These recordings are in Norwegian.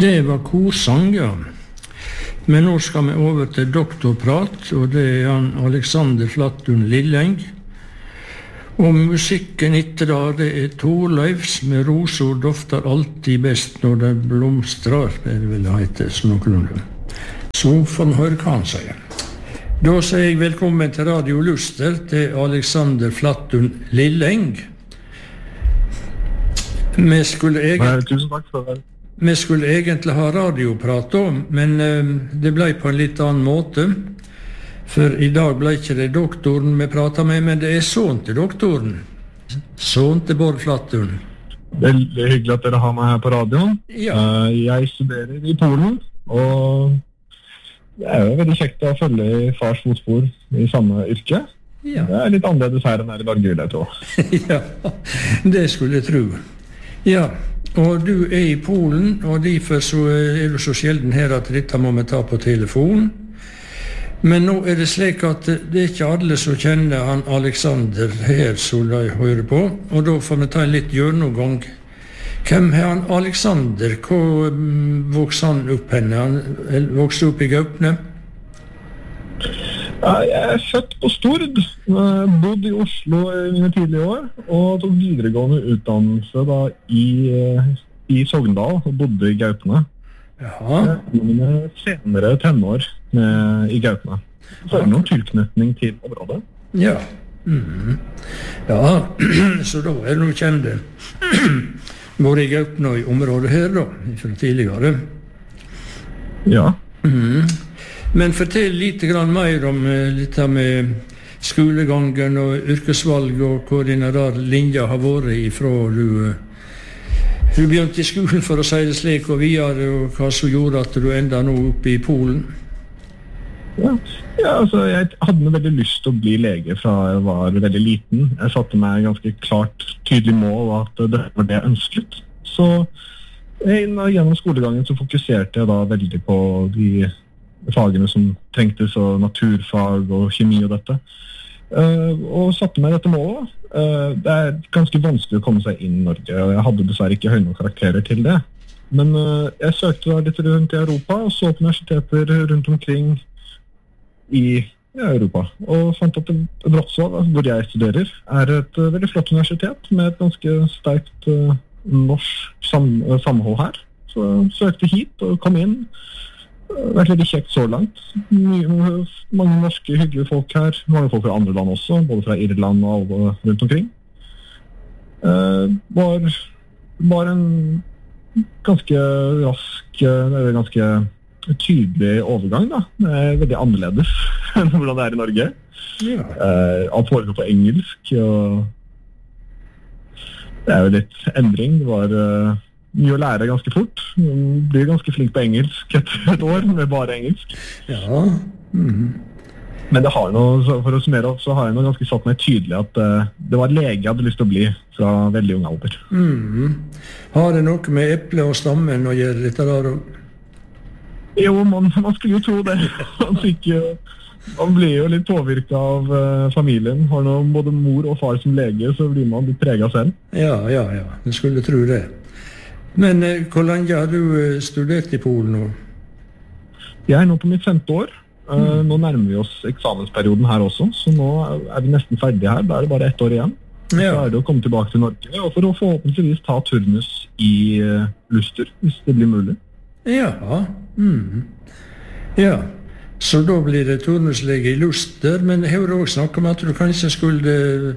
Det var korsang, ja. Men nå skal vi over til doktorprat, og det han Alexander Flattun Lilleng. Og musikken etter det Torleifs med roser dofter alltid best når det blomstrar, det vil det hete, som noenlunde. Så får vi høre hva han sier. Da sier jeg velkommen til Radio Luster til Alexander Flattun Lilleng. Tusen takk for det. Vi skulle egentlig ha radioprat om, men det ble på en litt annen måte. For i dag ble ikke det doktoren vi pratet med, men det sånn til doktoren. Sånn til Bård Flattun. Veldig hyggelig at dere har meg her på radioen. Ja. Jeg studerer i Polen, og det jo veldig kjekt å følge i fars fotspor i samme yrke. Ja. Det litt annerledes her enn her i Norge, vil jeg tro. Ja, det skulle jeg tro. Ja, og du i Polen, og derfor så du så sjelden her at dette må vi ta på telefon. Men nå det slik at det ikke alle som kjenner han Alexander her som de hører på, og da får vi ta en litt gjennomgang. Hvem han Alexander? Hvor vokste han opp henne? Han vokste opp i Gaupne? Jeg født på Stord, bodde i Oslo i mine tidlige år, og tok videregående utdannelse da i Sogndal, og bodde i Gaupne. Jaha. Mine senere tenår i Gaupne. Så det noen tilknytning til området. Ja. Ja, så da det noe kjente. Både i Gaupne og i området her da, fra tidligere. Ja. Men fortell litt mer om litt med skolegangen og yrkesvalg og hvor dine linjer har vært ifra du begynte i skolen, for å si det slik, og videre, og hva som gjorde at du enda nå oppe i Polen. Ja, altså jeg hadde veldig lyst til å bli lege fra jeg var veldig liten. Jeg satte meg ganske klart, tydelig mål at det var det jeg ønsket. Så gjennom skolegangen så fokuserte jeg da veldig på de fagene som trengtes, og naturfag og kjemi og dette. Og satte meg dette målet. Det ganske vanskelig å komme seg inn i Norge, og jeg hadde dessverre ikke høye nok karakterer til det. Men jeg søkte litt rundt i Europa, og så på universiteter rundt omkring i Europa. Og fant at Wrocław, hvor jeg studerer, et veldig flott universitet med et ganske sterkt norsk samhold her. Så jeg søkte hit og kom inn. Vært veldig kjekt så langt. Mange norske, hyggelige folk her. Mange folk fra andre land også, både fra Irland og alle rundt omkring. Var en ganske rask, ganske tydelig overgang da. Det veldig annerledes enn hvordan det i Norge. Ja. Alt foregår på engelsk, og det jo litt endring. Det var mye å lære ganske fort. Man blir ganske flink på engelsk etter et år med bare engelsk. Ja. Men det har noe, for å summere opp, så har jeg ganske satt meg tydelig at det var lege jeg hadde lyst til å bli fra veldig ung alder. Har det noe med eple og stammen å gjøre dette der? Jo, man skulle jo tro det. Man blir jo litt påvirket av familien. Har nå både mor og far som lege, så blir man litt preget selv. Ja. Jeg skulle tro det. Men hvor lenge har du studert i Polen nå? Jeg nå på mitt 5. år. Nå nærmer vi oss eksamensperioden her også, så nå vi nesten ferdige her. Da det bare 1 år igjen. Ja. Så det å komme tilbake til Norge, og for å forhåpentligvis ta turnus i Luster, hvis det blir mulig. Ja. Ja. Så da blir det turnuslege i Luster, men jeg har også snakket om at du kanskje skulle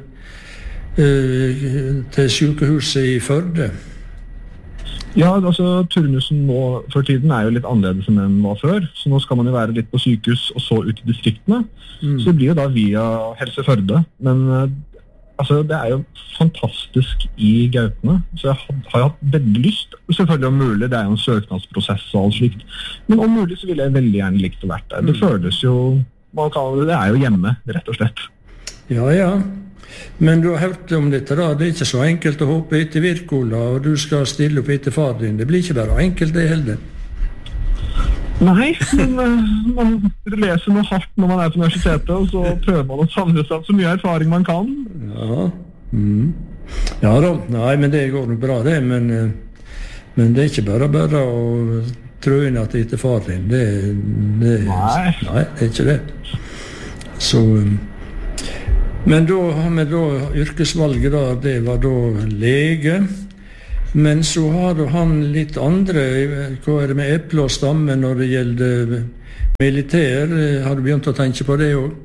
til sykehuset i Førde. Ja, altså turnusen nå for tiden jo litt annerledes enn den var før, så nå skal man jo være litt på sykehus og så ut i distriktene. Så det blir jo da via Helse Førde, men altså, det jo fantastisk i Gaupne, så jeg har hatt veldig lyst, selvfølgelig om mulig, det jo en søknadsprosess og alt slikt, men om mulig så ville jeg veldig gjerne likt å vært der. Det føles jo, det jo hjemme, rett og slett. Ja. Men du har hørt om dette da, det ikke så enkelt å hoppe etter Wirkola, og du skal stille opp etter far din. Det blir ikke bare enkelt det heller. Nei, men man leser noe hardt når man på universitetet, og så prøver man å samle seg så mye erfaring man kan. Ja. Ja da, nei, men det går nok bra det, men Men det ikke bare å trå inn at det ikke far din. Nei, det ikke det. Så, men da har vi da yrkesvalget da, det var da lege. Men så har han litt andre, hva det med eple og stamme når det gjelder militær? Har du begynt å tenke på det også?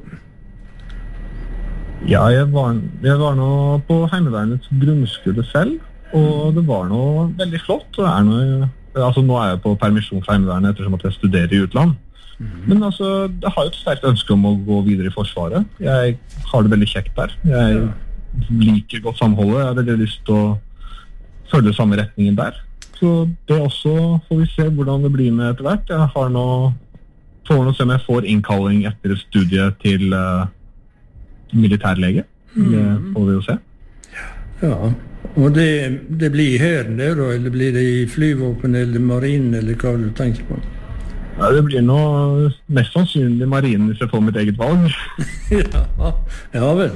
Ja, jeg var nå på Heimevernets grunnskole selv, og det var nå veldig flott. Det altså nå jeg på permisjon fra Heimevernet ettersom at jeg studerer i utland. Men altså, jeg har jo et sterkt ønske om å gå videre i Forsvaret. Jeg har det veldig kjekt der. Jeg liker godt samholdet. Jeg har veldig lyst til å følge samme retningen der. Så det også får vi se hvordan det blir med etter hvert. Jeg får nå se om jeg får innkalling etter et studie til militærlege. Det får vi jo se. Ja, og det blir Hæren der, eller blir det i flyvåpen eller marinen, eller hva du tenker på? Ja, det blir nå mest sannsynlig marinen hvis jeg får mitt eget valg. Ja vel.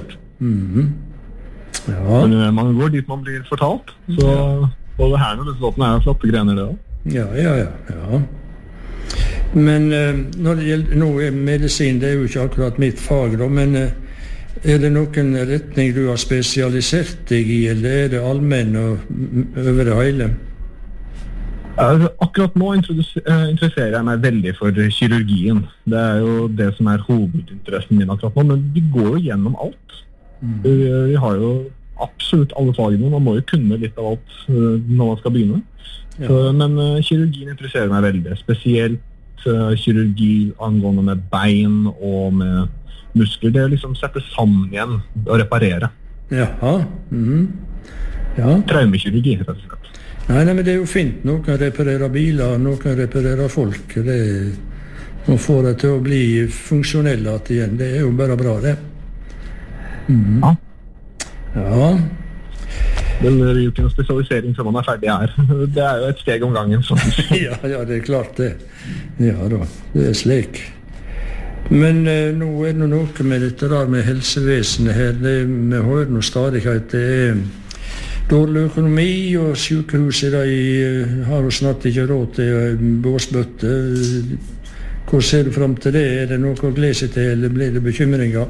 Ja. Men man går dit man blir fortalt, så både Hæren og Luftwaffe jo flotte grener det også. Ja. Men når det gjelder noe medisin, det jo ikke akkurat mitt fag da, men det noen retning du har spesialisert deg i, eller det allmenn og over det hele? Akkurat nå interesserer jeg meg veldig for kirurgien. Det jo det som hovedinteressen min akkurat nå, men vi går jo gjennom alt. Vi har jo absolutt alle fagene, man må jo kunne litt av alt når man skal begynne. Men kirurgien interesserer meg veldig, spesielt kirurgi angående med bein og med muskler, det liksom sette sammen igjen og reparere. Jaha. Traumekirurgi, rett og slett. Nei, men det jo fint. Noen kan reparere biler, noen kan reparere folk. Man får det til å bli funksjonelle igjen. Det jo bare bra, det. Ja. Men det jo ikke noen spesialisering før man ferdig her. Det jo et steg om gangen. Ja, det klart det. Ja da, det slik. Men nå det noe med dette der med helsevesenet her. Vi hører noe stadig at det dårlig økonomi, og sykehuset har jo snart ikke råd til båsbøtte. Hvor ser du frem til det? Det noe å glede seg til, eller blir det bekymringer?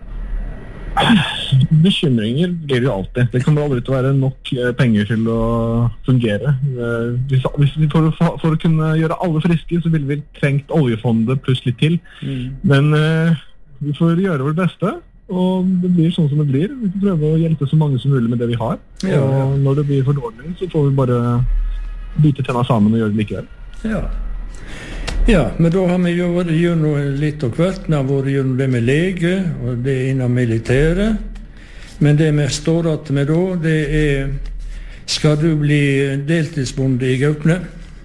Bekymringer blir det jo alltid. Det kommer aldri til å være nok penger til å fungere. Hvis vi for å kunne gjøre alle friske, så ville vi trengt oljefondet pluss litt til. Men vi får gjøre vårt beste, og det blir sånn som det blir. Vi får prøve å hjelpe så mange som mulig med det vi har. Og når det blir for dårlig, så får vi bare bite tenna sammen og gjøre det likevel. Ja, men da har vi jo vært gjennom litt av hvert. Vi har vært gjennom det med lege, og det innan militæret. Men det vi står igjen med da, det skal du bli deltidsbonde i Gaupne?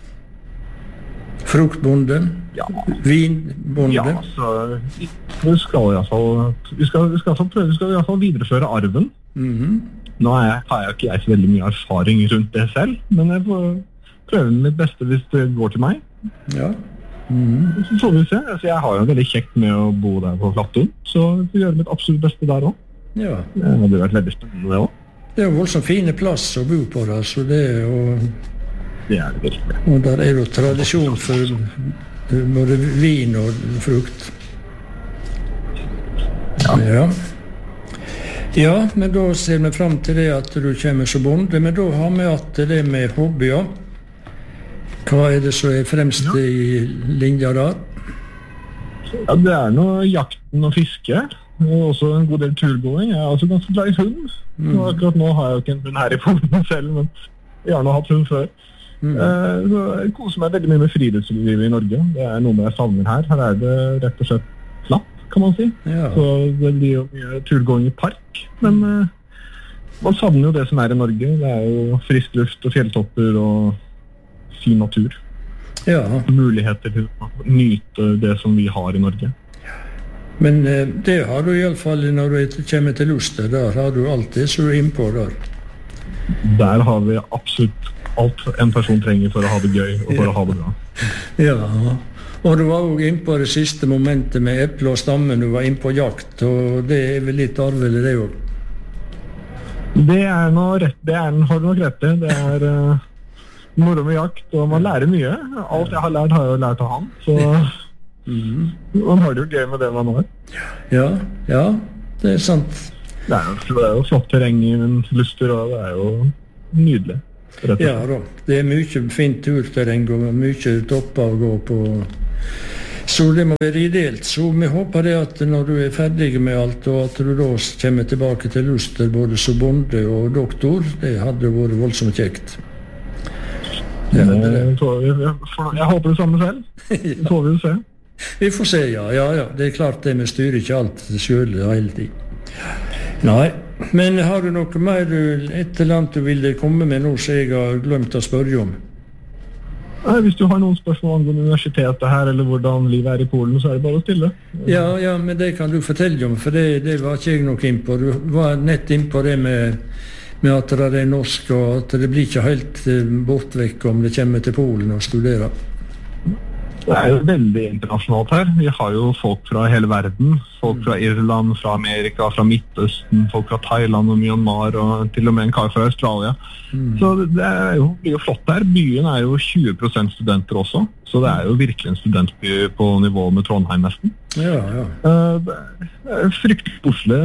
Fruktbonde? Ja. Vinbonde? Ja, så vi skal i hvert fall videreføre arven. Nå har jeg ikke så veldig mye erfaring rundt det selv, men jeg får prøve mitt beste hvis det går til meg. Ja. Så får vi se. Altså, jeg har jo veldig kjekt med å bo der på Flattun, så jeg får gjøre mitt absolutt beste der også. Ja. Det hadde vært veldig spennende det også. Det jo voldsomt fine plass å bo på der, så det det det virkelig. Og der jo tradisjon for både vin og frukt. Ja, men da ser vi frem til det at du kommer som bonde, men da har vi hatt det med hobbyer. Hva det som fremst i linja da? Ja, det noe jakten og fiske. Og også en god del turgåing. Jeg også ganske glad i hund. Akkurat nå har jeg jo ikke en hund her i Polen selv, men jeg har nå hatt hund før. Så jeg koser meg veldig mye med friluftslivet i Norge. Det noe jeg savner her. Her det rett og slett flatt, kan man si. Så det blir jo mye turgåing i park. Men man savner jo det som i Norge. Det jo frisk luft og fjelltopper og fin natur. Muligheter til å nyte det som vi har i Norge. Men det har du i alle fall når du kommer til Luster. Der har du alltid så innpå der. Der har vi absolutt alt en person trenger for å ha det gøy og for å ha det bra. Ja, og du var jo innpå det siste momentet med eple og stammen. Du var innpå jakt, og det vel litt arvelig det også. Det noe rett, har du nok rett i. Det moro med jakt, og man lærer mye. Alt jeg har lært, har jeg jo lært av han. Så man har det jo gøy med det man har. Ja, det er sant. Det er jo flott terreng i min Luster, og det er jo nydelig. Ja da, det er mye fint turterreng og mye topper å gå på. Så det må være ideelt. Så vi håper det at når du er ferdig med alt, og at du da kommer tilbake til Luster både som bonde og doktor, det hadde vært voldsomt kjekt. Jeg håper det samme selv. Det får vi jo se. Vi får se, ja. Det er klart det, vi styrer ikke alt selv hele tiden. Nei, men har du noe mer et eller annet du ville komme med nå som jeg har glemt å spørre om? Nei, hvis du har noen spørsmål angående universitetet her, eller hvordan livet er i Polen, så er det bare å stille. Ja, men det kan du fortelle om, for det var ikke jeg nok inn på. Du var nett inn på det med at det er norsk, og at det blir ikke helt bortvekk om det kommer til Polen og studerer. Det er jo veldig internasjonalt her. Vi har jo folk fra hele verden. Folk fra Irland, fra Amerika, fra Midtøsten, folk fra Thailand og Myanmar, og til og med en kar fra Australia. Så det blir jo flott her. Byen er jo 20% studenter også, så det er jo virkelig en studentby på nivå med Trondheim nesten. Ja. Det er fryktelig koselig,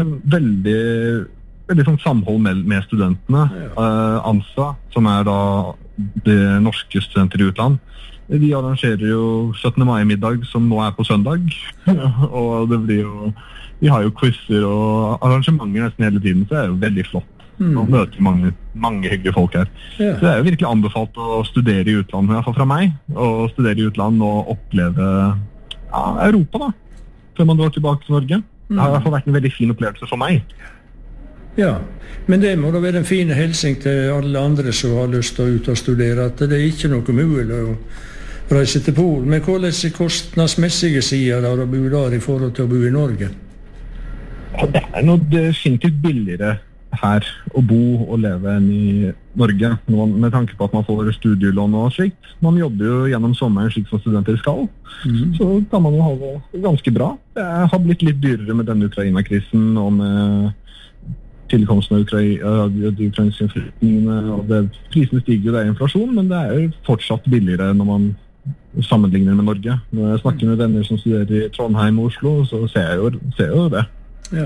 veldig sånn samhold med studentene. ANSA, som er da det norske studenter i utland, de arrangerer jo 17. mai-middag som nå er på søndag, og det blir jo, vi har jo quizzer og arrangementer nesten hele tiden, så det er jo veldig flott. Man møter mange hyggelige folk her. Så det er jo virkelig anbefalt å studere i utland, i hvert fall fra meg, å studere i utland og oppleve Europa da, før man drar tilbake til Norge. Det har i hvert fall vært en veldig fin opplevelse for meg. Ja, men det må da være en fin hilsen til alle andre som har lyst til å ut og studere, at det er ikke noe mulig å reise til Polen. Men hvordan er kostnadsmessige sider da å bo der i forhold til å bo i Norge? Ja, det er noe definitivt billigere her å bo og leve enn i Norge, med tanke på at man får studielån og slikt. Man jobber jo gjennom sommeren slik som studenter skal, så kan man jo ha det ganske bra. Det har blitt litt dyrere med denne Ukraina-krisen og med tilkomsten av de ukrainske flyktningene, og prisene stiger jo, det er inflasjon, men det er jo fortsatt billigere når man sammenligner med Norge. Når jeg snakker med venner som studerer i Trondheim og Oslo, så ser jeg jo det. Ja.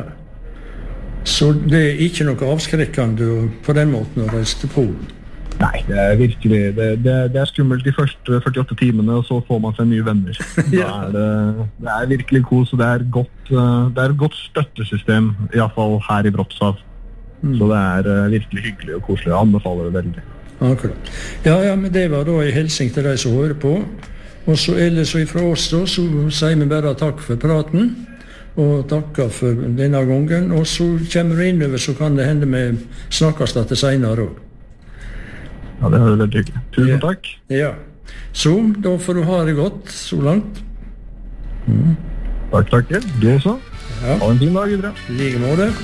Så det er ikke noe avskrekkende på den måten å reise til Polen? Nei, det er virkelig, det er skummelt de første 48 timene, og så får man seg nye venner. Det er virkelig kos, og det er et godt støttesystem, i hvert fall her i Wrocław. Så det er virkelig hyggelig og koselig. Jeg anbefaler det veldig. Akkurat. Ja, men det var da en hilsen til deg som hører på. Og så ellers fra oss da, så sier vi bare takk for praten, og takker for denne gangen. Og så kommer du innover, så kan det hende vi snakkes til senere også. Ja, det er veldig hyggelig. Tusen takk. Ja. Så, da får du ha det godt så langt. Takk. Du også. Ha en fin dag videre. Like måte.